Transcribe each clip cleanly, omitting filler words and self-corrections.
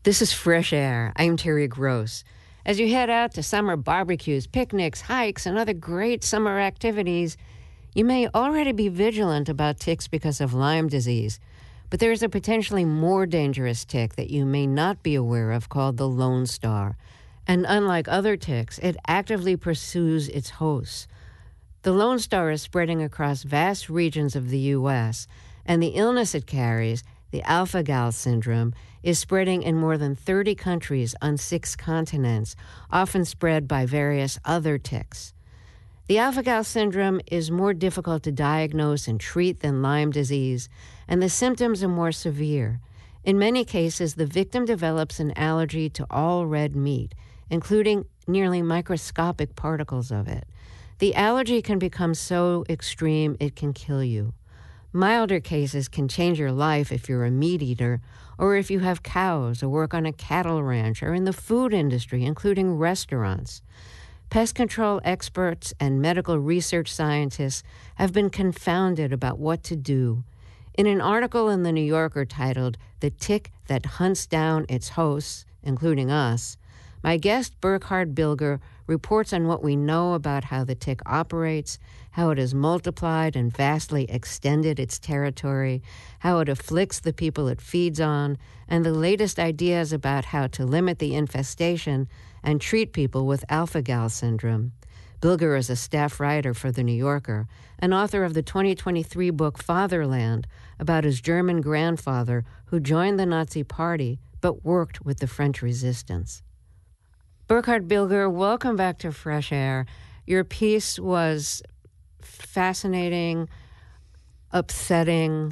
This is Fresh Air. I'm Terry Gross. As you head out to summer barbecues, picnics, hikes, and other great summer activities, you may already be vigilant about ticks because of Lyme disease. But there is a potentially more dangerous tick that you may not be aware of called the Lone Star. And unlike other ticks, it actively pursues its hosts. The Lone Star is spreading across vast regions of the U.S., and the illness it carries, the alpha-gal syndrome, is spreading in more than 30 countries on 6 continents, often spread by various other ticks. The alpha-gal syndrome is more difficult to diagnose and treat than Lyme disease, and the symptoms are more severe. In many cases, the victim develops an allergy to all red meat, including nearly microscopic particles of it. The allergy can become so extreme it can kill you. Milder cases can change your life if you're a meat eater, or if you have cows or work on a cattle ranch or in the food industry, including restaurants. Pest control experts and medical research scientists have been confounded about what to do. In an article in The New Yorker titled "The Tick That Hunts Down Its Hosts," including us, my guest Burkhard Bilger reports on what we know about how the tick operates, how it has multiplied and vastly extended its territory, how it afflicts the people it feeds on, and the latest ideas about how to limit the infestation and treat people with alpha-gal syndrome. Bilger is a staff writer for The New Yorker and author of the 2023 book Fatherland, about his German grandfather who joined the Nazi Party but worked with the French resistance. Burkhard Bilger, welcome back to Fresh Air. Your piece was fascinating, upsetting,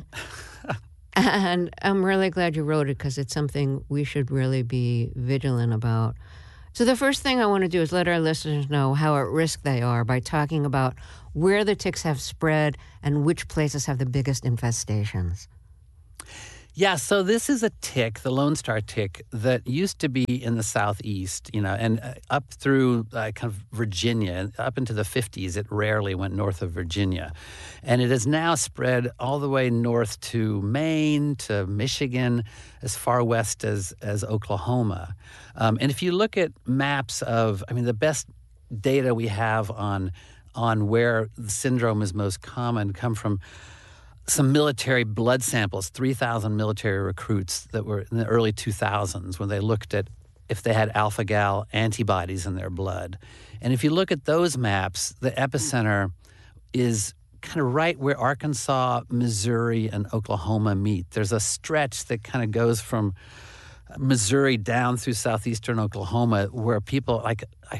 and I'm really glad you wrote it because it's something we should really be vigilant about. So the first thing I want to do is let our listeners know how at risk they are by talking about where the ticks have spread and which places have the biggest infestations. Yeah, so this is a tick, the Lone Star tick, that used to be in the southeast, and up through kind of Virginia, up into the 50s, it rarely went north of Virginia. And it has now spread all the way north to Maine, to Michigan, as far west as Oklahoma. And if you look at maps the best data we have on where the syndrome is most common come from some military blood samples, 3,000 military recruits that were in the early 2000s when they looked at if they had alpha-gal antibodies in their blood. And if you look at those maps, the epicenter is kind of right where Arkansas, Missouri, and Oklahoma meet. There's a stretch that kind of goes from Missouri down through southeastern Oklahoma where people, like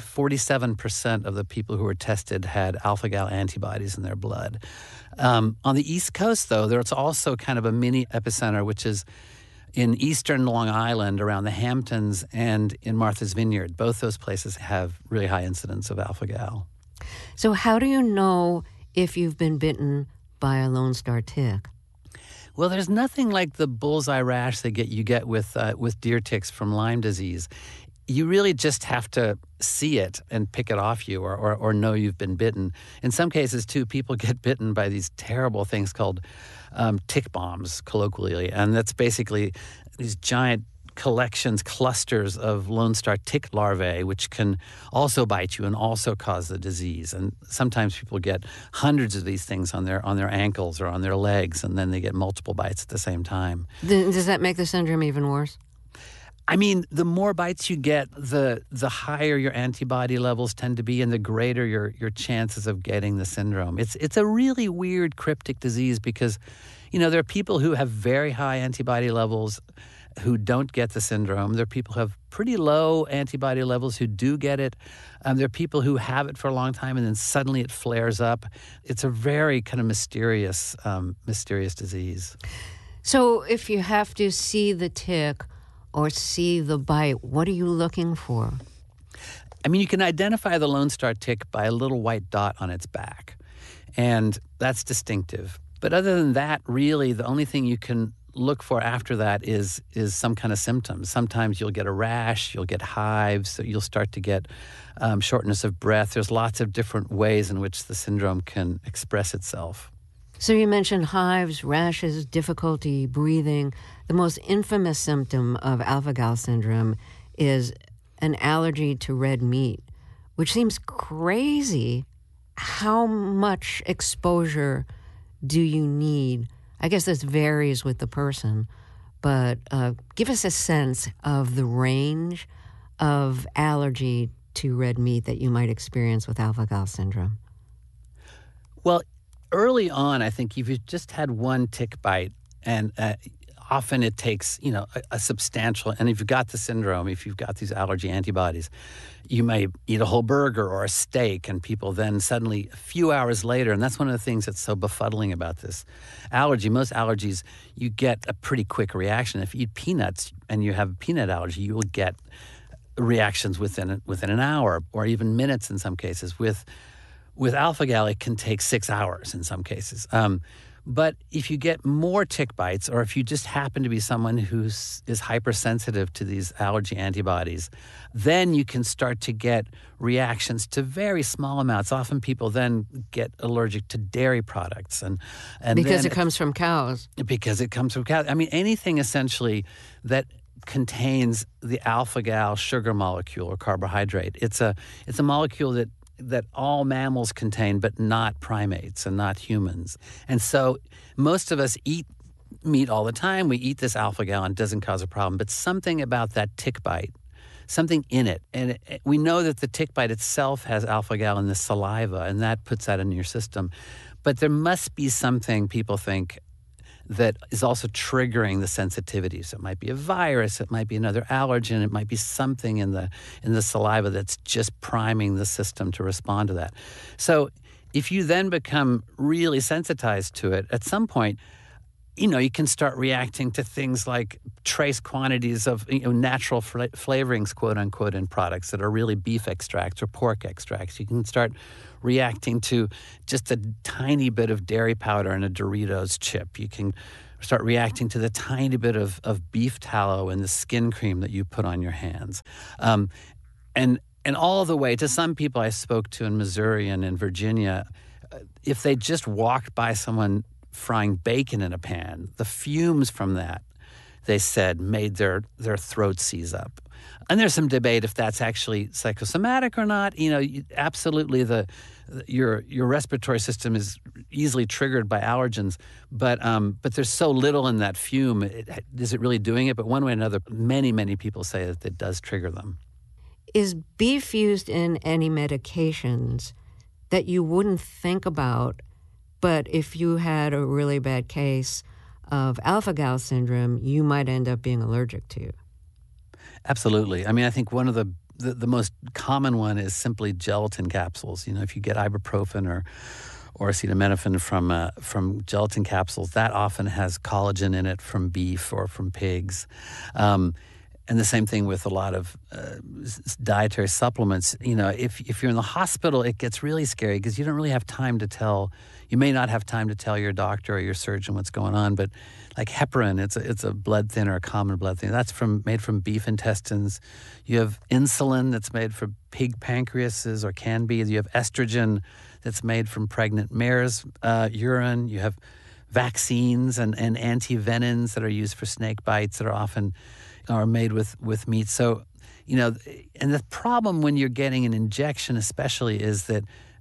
47% of the people who were tested had alpha-gal antibodies in their blood. On the East Coast, though, there's also kind of a mini epicenter, which is in eastern Long Island around the Hamptons and in Martha's Vineyard. Both those places have really high incidence of alpha-gal. So how do you know if you've been bitten by a Lone Star tick? Well, there's nothing like the bullseye rash that you get with deer ticks from Lyme disease. You really just have to see it and pick it off you or know you've been bitten. In some cases, too, people get bitten by these terrible things called tick bombs, colloquially. And that's basically these giant clusters of Lone Star tick larvae, which can also bite you and also cause the disease. And sometimes people get hundreds of these things on their ankles or on their legs, and then they get multiple bites at the same time. Does that make the syndrome even worse? The more bites you get, the higher your antibody levels tend to be, and the greater your chances of getting the syndrome. It's a really weird cryptic disease because, there are people who have very high antibody levels who don't get the syndrome. There are people who have pretty low antibody levels who do get it. There are people who have it for a long time and then suddenly it flares up. It's a very kind of mysterious disease. So if you have to see the tick or see the bite, what are you looking for? You can identify the Lone Star tick by a little white dot on its back, and that's distinctive. But other than that, really, the only thing you can look for after that is some kind of symptoms. Sometimes you'll get a rash, you'll get hives, so you'll start to get shortness of breath. There's lots of different ways in which the syndrome can express itself. So you mentioned hives, rashes, difficulty breathing. The most infamous symptom of alpha-gal syndrome is an allergy to red meat, which seems crazy. How much exposure do you need? I guess this varies with the person, but give us a sense of the range of allergy to red meat that you might experience with alpha-gal syndrome. Well, early on, I think if you just had one tick bite, and often it takes, a substantial, and if you've got the syndrome, if you've got these allergy antibodies, you may eat a whole burger or a steak, and people then suddenly, a few hours later, and that's one of the things that's so befuddling about this allergy. Most allergies, you get a pretty quick reaction. If you eat peanuts and you have a peanut allergy, you will get reactions within an hour or even minutes in some cases. With alpha-gal, it can take 6 hours in some cases. But if you get more tick bites, or if you just happen to be someone who is hypersensitive to these allergy antibodies, then you can start to get reactions to very small amounts. Often people then get allergic to dairy products. And Because then it comes from cows. Because it comes from cows. I mean, anything essentially that contains the alpha-gal sugar molecule or carbohydrate. It's a molecule that all mammals contain, but not primates and not humans. And so most of us eat meat all the time. We eat this alpha-gal and it doesn't cause a problem. But something about that tick bite, something in it, and we know that the tick bite itself has alpha-gal in the saliva, and that puts that in your system. But there must be something, people think, that is also triggering the sensitivity. So it might be a virus, it might be another allergen, it might be something in the saliva that's just priming the system to respond to that. So if you then become really sensitized to it, at some point, you can start reacting to things like trace quantities of natural flavorings, quote unquote, in products that are really beef extracts or pork extracts. You can start reacting to just a tiny bit of dairy powder in a Doritos chip. You can start reacting to the tiny bit of beef tallow in the skin cream that you put on your hands. And all the way to some people I spoke to in Missouri and in Virginia, if they just walked by someone frying bacon in a pan, the fumes from that, they said, made their throat seize up. And there's some debate if that's actually psychosomatic or not. Absolutely your respiratory system is easily triggered by allergens, but there's so little in that fume. Is it really doing it? But one way or another, many, many people say that it does trigger them. Is beef used in any medications that you wouldn't think about, but if you had a really bad case of alpha-gal syndrome, you might end up being allergic to? Absolutely. I mean, I think one of the most common one is simply gelatin capsules. If you get ibuprofen or acetaminophen from gelatin capsules, that often has collagen in it from beef or from pigs. And the same thing with a lot of dietary supplements. If you're in the hospital, it gets really scary because you don't really have time to tell. You may not have time to tell your doctor or your surgeon what's going on. But like heparin, it's a blood thinner, a common blood thinner. That's made from beef intestines. You have insulin that's made from pig pancreases or can be. You have estrogen that's made from pregnant mare's urine. You have vaccines and antivenins that are used for snake bites that are made with meat. So, and the problem when you're getting an injection especially is that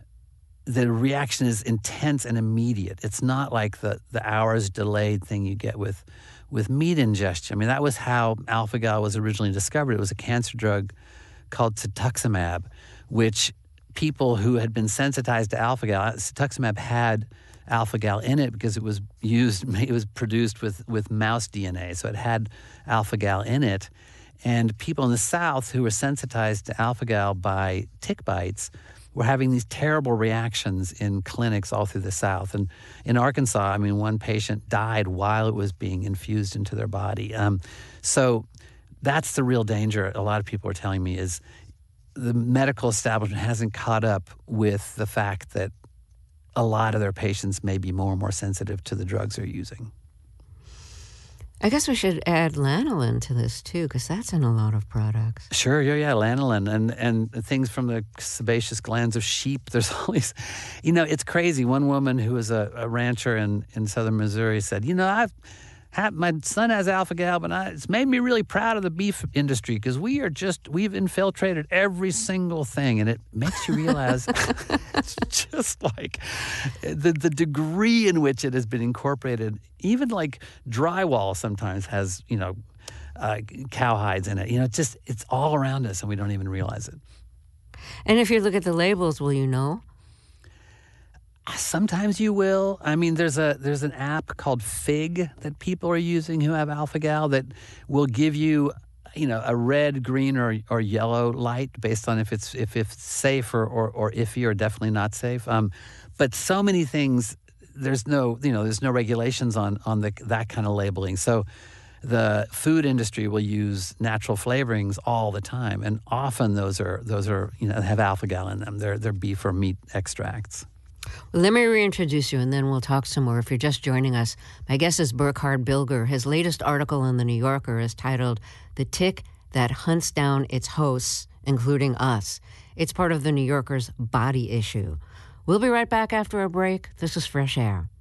the reaction is intense and immediate. It's not like the hours delayed thing you get with meat ingestion. I mean, that was how alpha-gal was originally discovered. It was a cancer drug called cetuximab, which people who had been sensitized to alpha-gal, cetuximab had alpha-gal in it because it was produced with mouse DNA, so it had alpha-gal in it. And people in the South who were sensitized to alpha-gal by tick bites were having these terrible reactions in clinics all through the South. And in Arkansas, I mean, one patient died while it was being infused into their body. So that's the real danger, a lot of people are telling me, is the medical establishment hasn't caught up with the fact that a lot of their patients may be more and more sensitive to the drugs they're using. I guess we should add lanolin to this too, because that's in a lot of products. Sure, yeah, lanolin and things from the sebaceous glands of sheep. There's all these, it's crazy. One woman who was a rancher in southern Missouri said, my son has alpha-gal, but it's made me really proud of the beef industry because we've infiltrated every single thing. And it makes you realize it's just like the degree in which it has been incorporated. Even like drywall sometimes has, cowhides in it. It's all around us and we don't even realize it. And if you look at the labels, will you know? Sometimes you will. I mean, there's an app called Fig that people are using who have alpha-gal that will give you, a red, green, or yellow light based on if it's safe or iffy or definitely not safe. But so many things, there's no regulations on that kind of labeling. So the food industry will use natural flavorings all the time, and often those are have alpha-gal in them. They're beef or meat extracts. Well, let me reintroduce you, and then we'll talk some more. If you're just joining us, my guest is Burkhard Bilger. His latest article in The New Yorker is titled "The Tick That Hunts Down Its Hosts, Including Us." It's part of The New Yorker's Body Issue. We'll be right back after a break. This is Fresh Air.